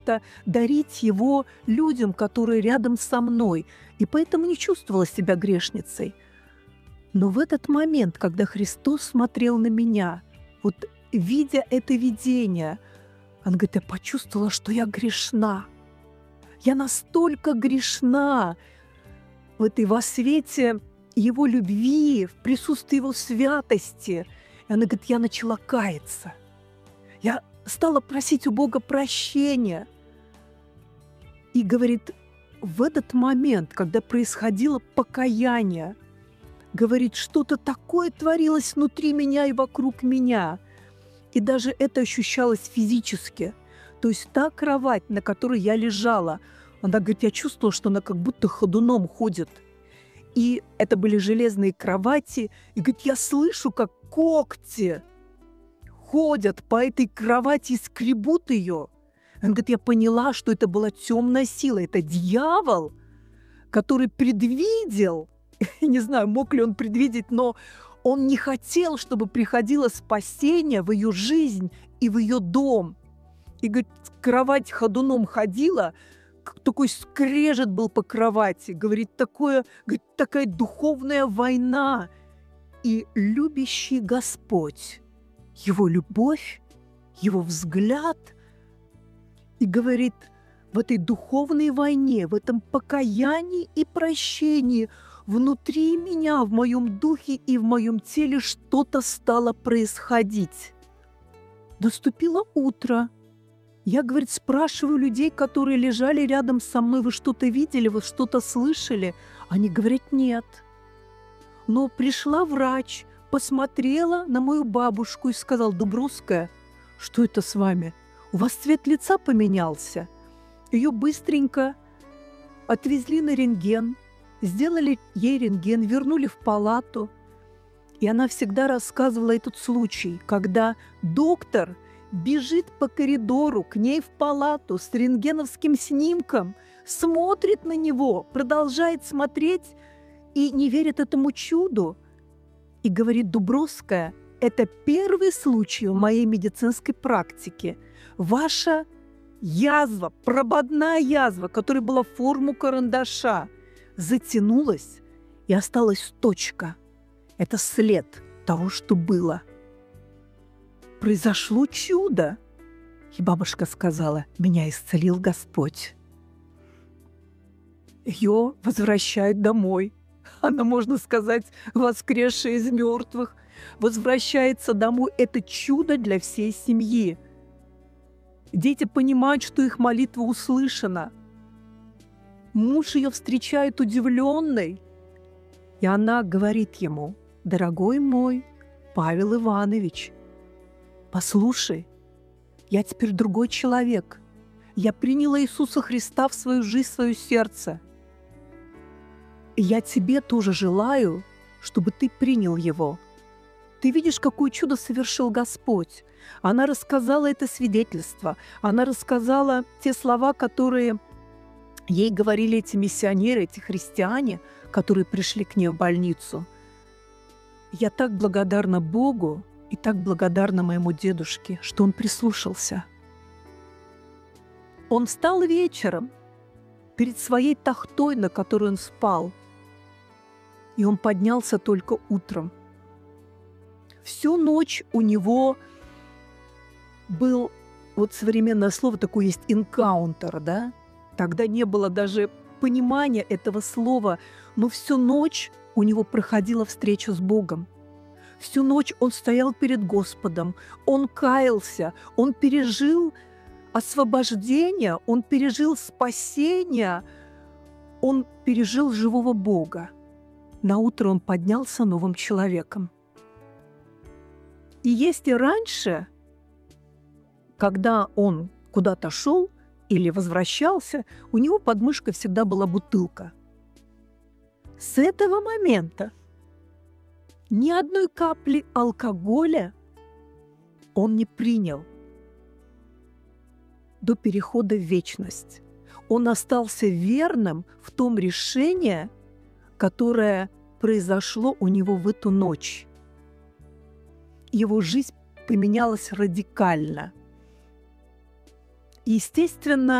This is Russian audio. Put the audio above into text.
дарить его людям, которые рядом со мной, и поэтому не чувствовала себя грешницей. Но в этот момент, когда Христос смотрел на меня, вот видя это видение, Он говорит, я почувствовала, что я грешна. Я настолько грешна во свете Его любви, в присутствии Его святости. И она говорит, я начала каяться. Я стала просить у Бога прощения. И говорит, в этот момент, когда происходило покаяние, говорит, что-то такое творилось внутри меня и вокруг меня. И даже это ощущалось физически. То есть та кровать, на которой я лежала, она говорит, я чувствовала, что она как будто ходуном ходит. И это были железные кровати. И говорит, я слышу, как когти ходят по этой кровати и скребут ее. Он говорит, я поняла, что это была темная сила, это дьявол, который предвидел, не знаю, мог ли он предвидеть, но он не хотел, чтобы приходило спасение в ее жизнь и в ее дом. И, говорит, кровать ходуном ходила, такой скрежет был по кровати, говорит, такая духовная война. И любящий Господь, Его любовь, Его взгляд, и говорит, в этой духовной войне, в этом покаянии и прощении внутри меня, в моем духе и в моем теле что-то стало происходить. Наступило утро. Я, говорит, спрашиваю людей, которые лежали рядом со мной, вы что-то видели, вы что-то слышали? Они говорят, нет. Но пришла врач, посмотрела на мою бабушку и сказала, Дубровская, что это с вами? У вас цвет лица поменялся. Ее быстренько отвезли на рентген, сделали ей рентген, вернули в палату. И она всегда рассказывала этот случай, когда доктор бежит по коридору к ней в палату с рентгеновским снимком, смотрит на него, продолжает смотреть и не верит этому чуду. И говорит, Дубровская, это первый случай в моей медицинской практике. Ваша язва, прободная язва, которая была в форму карандаша, затянулась и осталась точка. Это след того, что было. Произошло чудо. И бабушка сказала, меня исцелил Господь. Ее возвращают домой. Она, можно сказать, воскресшая из мертвых, возвращается домой. Это чудо для всей семьи. Дети понимают, что их молитва услышана. Муж ее встречает удивленный, и она говорит ему, дорогой мой Павел Иванович, послушай, я теперь другой человек. Я приняла Иисуса Христа в свою жизнь, в свое сердце. И я тебе тоже желаю, чтобы ты принял Его. Ты видишь, какое чудо совершил Господь. Она рассказала это свидетельство. Она рассказала те слова, которые ей говорили эти миссионеры, эти христиане, которые пришли к ней в больницу. Я так благодарна Богу и так благодарна моему дедушке, что он прислушался. Он встал вечером перед своей тахтой, на которой он спал, и он поднялся только утром. Всю ночь у него был, вот современное слово такое есть, энкаунтер, да? Тогда не было даже понимания этого слова, но всю ночь у него проходила встреча с Богом. Всю ночь он стоял перед Господом, он каялся, он пережил освобождение, он пережил спасение, он пережил живого Бога. Наутро он поднялся новым человеком. И если раньше, когда он куда-то шел или возвращался, у него под мышкой всегда была бутылка. С этого момента ни одной капли алкоголя он не принял до перехода в вечность. Он остался верным в том решении, которое произошло у него в эту ночь. Его жизнь поменялась радикально. Естественно,